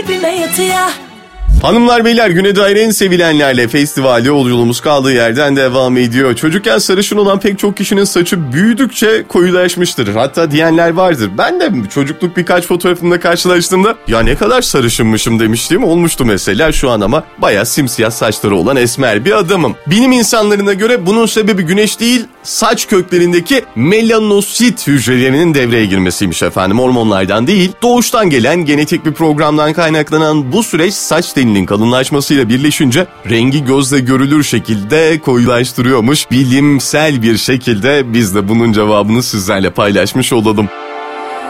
Hanımlar beyler, güne dair en sevilenlerle festivali yolculuğumuz kaldığı yerden devam ediyor. Çocukken sarışın olan pek çok kişinin saçı büyüdükçe koyulaşmıştır. Hatta diyenler vardır. Ben de çocukluk birkaç fotoğrafımda karşılaştığımda ya ne kadar sarışınmışım demiştim, olmuştu mesela. Şu an ama bayağı simsiyah saçları olan esmer bir adamım. Bilim insanlarına göre bunun sebebi güneş değil, saç köklerindeki melanosit hücrelerinin devreye girmesiymiş efendim. Hormonlardan değil, doğuştan gelen genetik bir programdan kaynaklanan bu süreç saç telinin kalınlaşmasıyla birleşince rengi gözle görülür şekilde koyulaştırıyormuş. Bilimsel bir şekilde biz de bunun cevabını sizlerle paylaşmış olalım.